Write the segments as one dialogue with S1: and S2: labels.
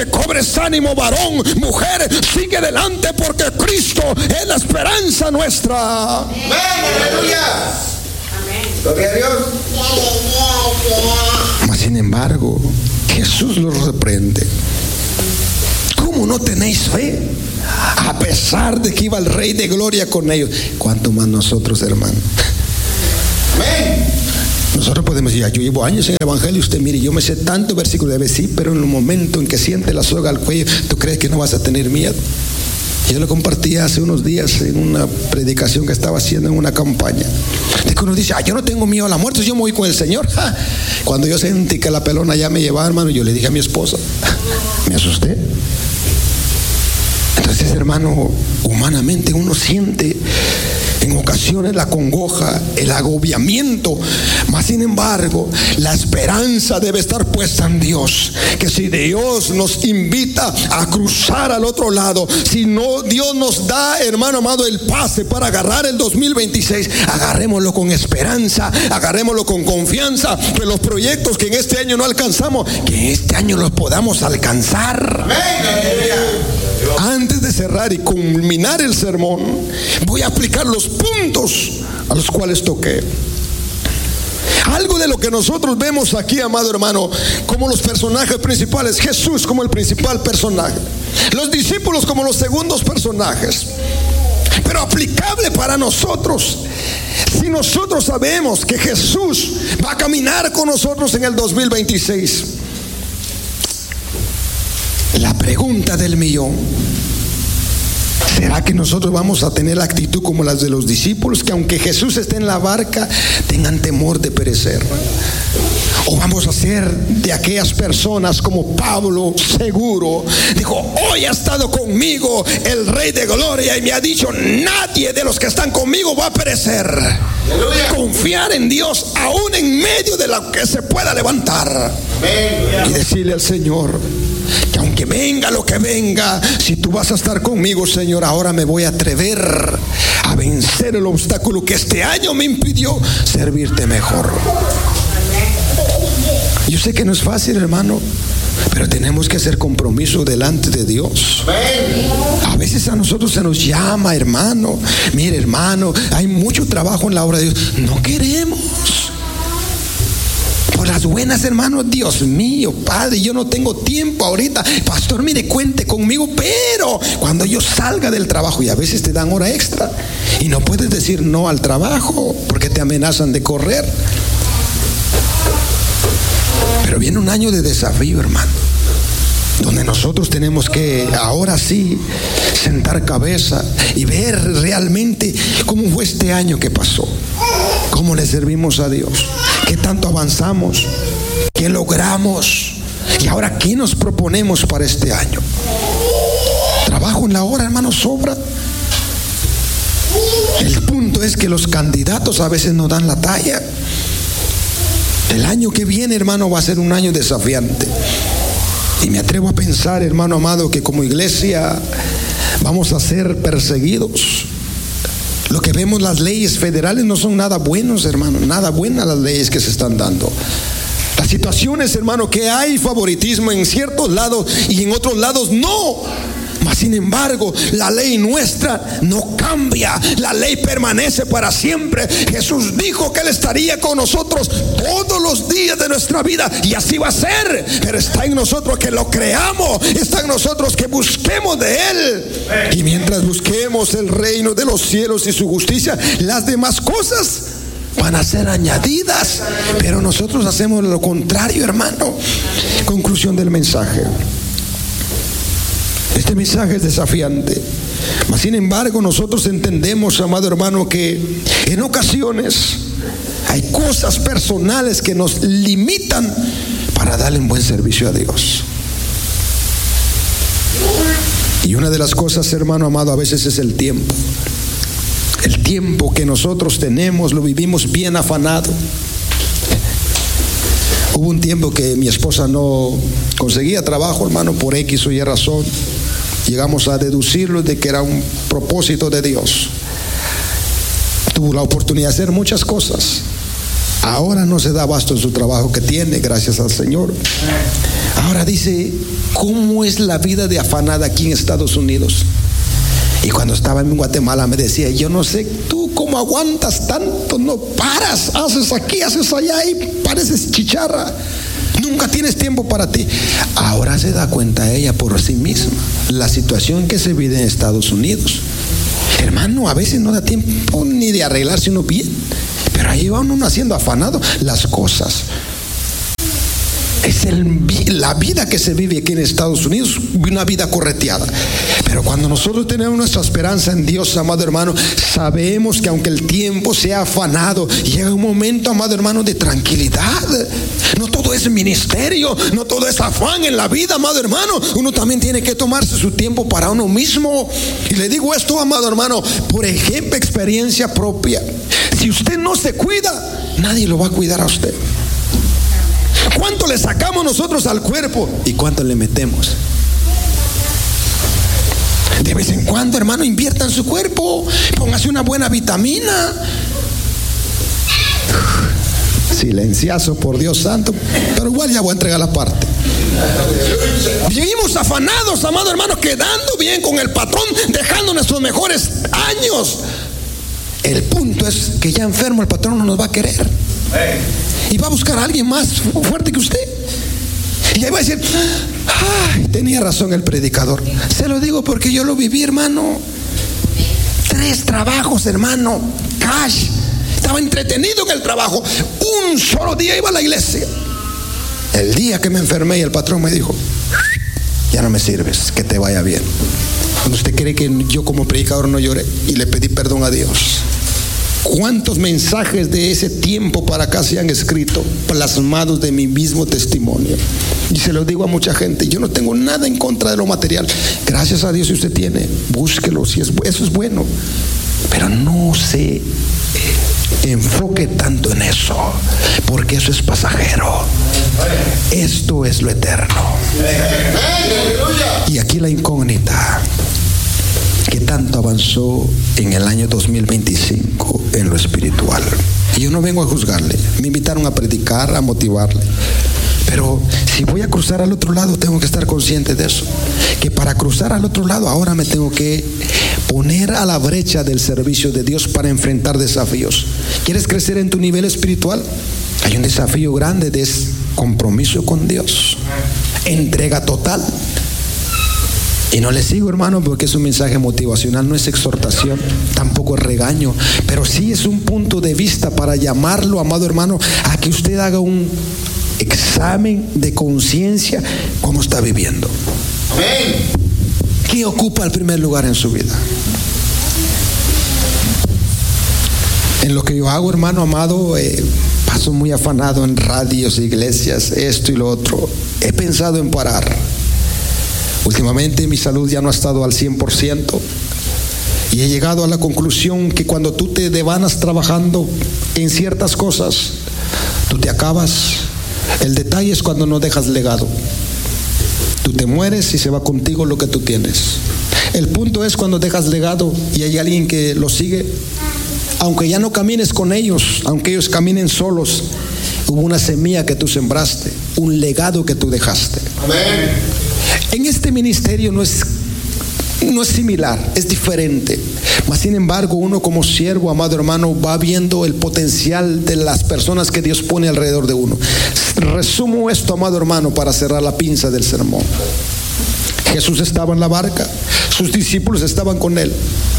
S1: Cobres ánimo, varón, mujer, sigue adelante porque Cristo es la esperanza nuestra.
S2: Amén, aleluya. Amén. Gloria a Dios.
S1: Mas sin embargo, Jesús los reprende. ¿Cómo no tenéis fe? A pesar de que iba el Rey de Gloria con ellos. ¿Cuánto más nosotros, hermano?
S2: Amén.
S1: Nosotros podemos decir, yo llevo años en el Evangelio y usted mire, yo me sé tanto versículo, debe sí, pero en el momento en que siente la soga al cuello, ¿tú crees que no vas a tener miedo? Yo lo compartí hace unos días en una predicación que estaba haciendo en una campaña. De que uno dice, yo no tengo miedo a la muerte, yo me voy con el Señor. Cuando yo sentí que la pelona ya me llevaba, hermano, yo le dije a mi esposa, me asusté. Entonces, hermano, humanamente uno siente en ocasiones la congoja, el agobiamiento, mas sin embargo la esperanza debe estar puesta en Dios, que si Dios nos invita a cruzar al otro lado, si no Dios nos da, hermano amado, el pase para agarrar el 2026, agarrémoslo con esperanza, agarrémoslo con confianza, pues los proyectos que en este año no alcanzamos, que en este año los podamos alcanzar. Antes de cerrar y culminar el sermón, voy a aplicar los puntos a los cuales toqué. Algo de lo que nosotros vemos aquí, amado hermano, como los personajes principales, Jesús como el principal personaje, los discípulos como los segundos personajes, pero aplicable para nosotros. Si nosotros sabemos que Jesús va a caminar con nosotros en el 2026, la pregunta del millón: ¿será que nosotros vamos a tener la actitud como las de los discípulos, que aunque Jesús esté en la barca, tengan temor de perecer? ¿O vamos a ser de aquellas personas como Pablo, seguro, dijo, hoy ha estado conmigo el Rey de Gloria y me ha dicho, nadie de los que están conmigo va a perecer? ¡Aleluya! Confiar en Dios aún en medio de lo que se pueda levantar. ¡Amén! Y decirle al Señor que aunque venga lo que venga, si tú vas a estar conmigo, Señor, ahora me voy a atrever a vencer el obstáculo que este año me impidió servirte mejor. Yo sé que no es fácil, hermano, pero tenemos que hacer compromiso delante de Dios. A veces a nosotros se nos llama, hermano, mire, hermano, hay mucho trabajo en la obra de Dios. No queremos. Por las buenas, hermanos, Dios mío, Padre, yo no tengo tiempo ahorita. Pastor, mire, cuente conmigo, pero cuando yo salga del trabajo, y a veces te dan hora extra, y no puedes decir no al trabajo, porque te amenazan de correr. Pero viene un año de desafío, hermano, donde nosotros tenemos que, ahora sí, sentar cabeza y ver realmente cómo fue este año que pasó, cómo le servimos a Dios, qué tanto avanzamos, qué logramos, y ahora qué nos proponemos para este año. Trabajo en la obra, hermano, sobra. El punto es que los candidatos a veces no dan la talla. El año que viene, hermano, va a ser un año desafiante. Y me atrevo a pensar, hermano amado, que como iglesia vamos a ser perseguidos. Lo que vemos, las leyes federales no son nada buenos, hermano, nada buenas las leyes que se están dando. Las situaciones, hermano, que hay favoritismo en ciertos lados y en otros lados no. Mas sin embargo, la ley nuestra no cambia, la ley permanece para siempre. Jesús dijo que Él estaría con nosotros todos los días de nuestra vida, y así va a ser. Pero está en nosotros que lo creamos, está en nosotros que busquemos de Él. Y mientras busquemos el reino de los cielos y su justicia, las demás cosas van a ser añadidas. Pero nosotros hacemos lo contrario, hermano. Conclusión del mensaje. Este mensaje es desafiante, mas sin embargo nosotros entendemos, amado hermano, que en ocasiones hay cosas personales que nos limitan para darle un buen servicio a Dios. Y una de las cosas, hermano amado, a veces es el tiempo. El tiempo que nosotros tenemos lo vivimos bien afanado. Hubo un tiempo que mi esposa no conseguía trabajo, hermano, por X o Y razón. Llegamos a deducirlo de que era un propósito de Dios. Tuvo la oportunidad de hacer muchas cosas. Ahora no se da abasto en su trabajo que tiene, gracias al Señor. Ahora dice, ¿cómo es la vida de afanada aquí en Estados Unidos? Y cuando estaba en Guatemala me decía, yo no sé tú cómo aguantas tanto, no paras, haces aquí, haces allá y pareces chicharra. Nunca tienes tiempo para ti. Ahora se da cuenta ella por sí misma la situación que se vive en Estados Unidos. Hermano, a veces no da tiempo ni de arreglarse uno bien, pero ahí va uno haciendo afanado las cosas. Es la vida que se vive aquí en Estados Unidos, una vida correteada. Pero cuando nosotros tenemos nuestra esperanza en Dios, amado hermano, sabemos que aunque el tiempo sea afanado, llega un momento, amado hermano, de tranquilidad. No todo es ministerio, no todo es afán en la vida, amado hermano. Uno también tiene que tomarse su tiempo para uno mismo. Y le digo esto, amado hermano, por ejemplo, experiencia propia. Si usted no se cuida, nadie lo va a cuidar a usted. ¿Cuánto le sacamos nosotros al cuerpo y cuánto le metemos? De vez en cuando, hermano, invierta en su cuerpo, póngase una buena vitamina. Silenciazo, por Dios santo, pero igual ya voy a entregar la parte. Vivimos afanados, amado hermano, quedando bien con el patrón, dejando nuestros mejores años. El punto es que ya enfermo el patrón no nos va a querer y va a buscar a alguien más fuerte que usted. Y ahí va a decir, ay, tenía razón el predicador. Se lo digo porque yo lo viví, hermano. 3 trabajos, hermano, cash. Estaba entretenido en el trabajo. Un solo día iba a la iglesia. El día que me enfermé y el patrón me dijo, ya no me sirves, que te vaya bien. ¿Usted cree que yo como predicador no lloré y le pedí perdón a Dios? ¿Cuántos mensajes de ese tiempo para acá se han escrito, plasmados de mi mismo testimonio? Y se lo digo a mucha gente, yo no tengo nada en contra de lo material. Gracias a Dios, si usted tiene, búsquelo, si eso es bueno. Pero no se enfoque tanto en eso, porque eso es pasajero. Esto es lo eterno. Y aquí la incógnita: ¿qué tanto avanzó en el año 2025 en lo espiritual? Y yo no vengo a juzgarle, me invitaron a predicar, a motivarle. Pero si voy a cruzar al otro lado, tengo que estar consciente de eso. Que para cruzar al otro lado, ahora me tengo que poner a la brecha del servicio de Dios para enfrentar desafíos. ¿Quieres crecer en tu nivel espiritual? Hay un desafío grande de compromiso con Dios, entrega total. Y no le sigo, hermano, porque es un mensaje motivacional, no es exhortación, tampoco es regaño, pero sí es un punto de vista para llamarlo, amado hermano, a que usted haga un examen de conciencia, cómo está viviendo. Amén. ¿Qué ocupa el primer lugar en su vida? En lo que yo hago, hermano amado, paso muy afanado en radios, iglesias, esto y lo otro. He pensado en parar. Últimamente mi salud ya no ha estado al 100% y he llegado a la conclusión que cuando tú te devanas trabajando en ciertas cosas, tú te acabas. El detalle es cuando no dejas legado. Tú te mueres y se va contigo lo que tú tienes. El punto es cuando dejas legado y hay alguien que lo sigue. Aunque ya no camines con ellos, aunque ellos caminen solos, hubo una semilla que tú sembraste, un legado que tú dejaste. Amén. En este ministerio no es similar, es diferente. Mas sin embargo, uno como siervo, amado hermano, va viendo el potencial de las personas que Dios pone alrededor de uno. Resumo esto, amado hermano, para cerrar la pinza del sermón. Jesús estaba en la barca, sus discípulos estaban con él.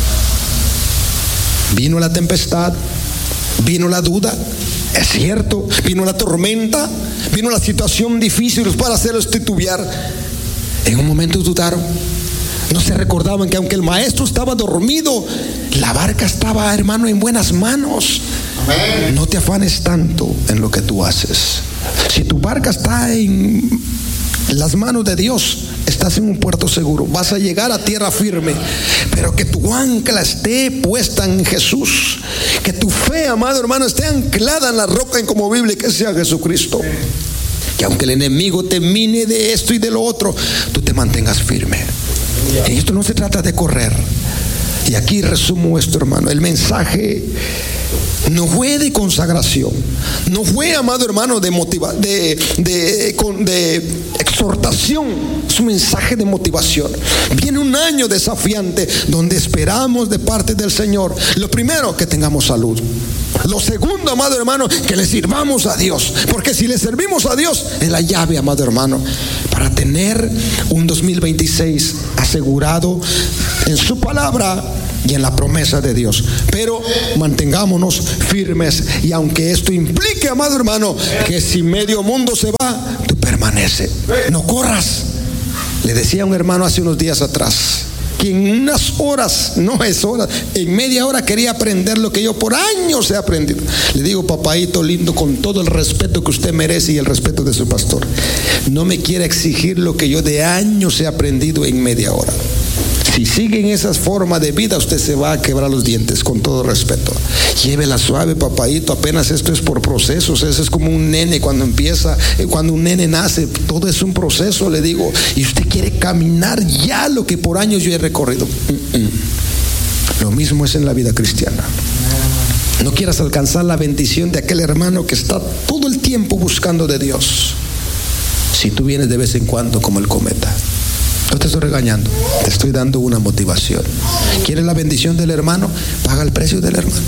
S1: Vino la tempestad, vino la duda, es cierto, vino la tormenta, vino la situación difícil para hacerlos titubear. En un momento dudaron. No se recordaban que aunque el maestro estaba dormido, la barca estaba, hermano, en buenas manos. Amén. No te afanes tanto en lo que tú haces. Si tu barca está en las manos de Dios, estás en un puerto seguro, vas a llegar a tierra firme. Pero que tu ancla esté puesta en Jesús, que tu fe, amado hermano, esté anclada en la roca inconmovible que sea Jesucristo. Que aunque el enemigo te mine de esto y de lo otro, tú te mantengas firme. Y esto no se trata de correr. Y aquí resumo esto, hermano. El mensaje no fue de consagración, no fue, amado hermano, de exhortación. exhortación, es un mensaje de motivación. Viene un año desafiante donde esperamos de parte del Señor, lo primero, que tengamos salud. Lo segundo, amado hermano, que le sirvamos a Dios. Porque si le servimos a Dios, es la llave, amado hermano, para tener un 2026 asegurado en su palabra y en la promesa de Dios. Pero mantengámonos firmes. Y aunque esto implique, amado hermano, que si medio mundo se va, tú permanece. No corras. Le decía a un hermano hace unos días atrás que en unas horas, no es horas, en media hora quería aprender lo que yo por años he aprendido. Le digo, papaito lindo, con todo el respeto que usted merece y el respeto de su pastor, no me quiera exigir lo que yo de años he aprendido en media hora. Si sigue en esa forma de vida, usted se va a quebrar los dientes, con todo respeto. Llévela suave, papaito, apenas esto es por procesos. Eso es como un nene cuando empieza, cuando un nene nace, todo es un proceso, le digo. Y usted quiere caminar ya lo que por años yo he recorrido. Lo mismo es en la vida cristiana. No quieras alcanzar la bendición de aquel hermano que está todo el tiempo buscando de Dios, si tú vienes de vez en cuando como el cometa. No te estoy regañando, te estoy dando una motivación. ¿Quieres la bendición del hermano? Paga el precio del hermano.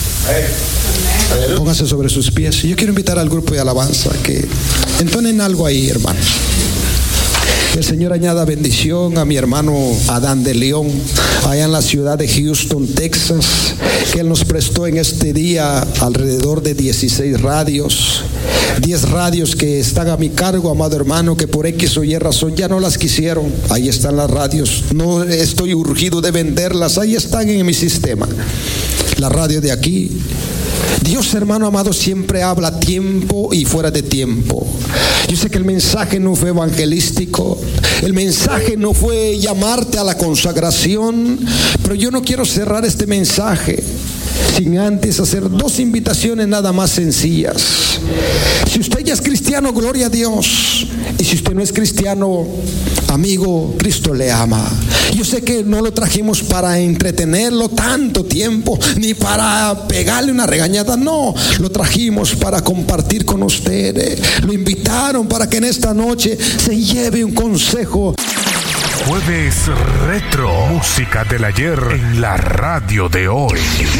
S1: Póngase sobre sus pies. Yo quiero invitar al grupo de alabanza que entonen algo ahí, hermanos. Que el Señor añada bendición a mi hermano Adán de León, allá en la ciudad de Houston, Texas, que Él nos prestó en este día alrededor de 16 radios. 10 radios que están a mi cargo, amado hermano, que por X o Y razón ya no las quisieron. Ahí están las radios. No estoy urgido de venderlas. Ahí están en mi sistema. La radio de aquí. Dios, hermano amado, siempre habla a tiempo y fuera de tiempo. Yo sé que el mensaje no fue evangelístico, el mensaje no fue llamarte a la consagración, pero yo no quiero cerrar este mensaje sin antes hacer 2 invitaciones nada más sencillas. Si usted ya es cristiano, gloria a Dios. Y si usted no es cristiano, amigo, Cristo le ama. Yo sé que no lo trajimos para entretenerlo tanto tiempo, ni para pegarle una regañada, no. Lo trajimos para compartir con ustedes. Lo invitaron para que en esta noche se lleve un consejo.
S3: Jueves Retro, música del ayer en la radio de hoy.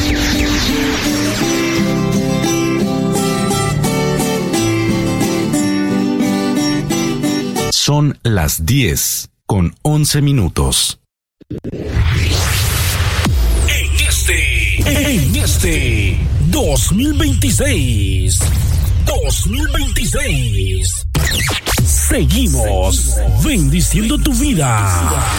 S3: Son las 10:11. En este 2026, seguimos bendiciendo tu vida.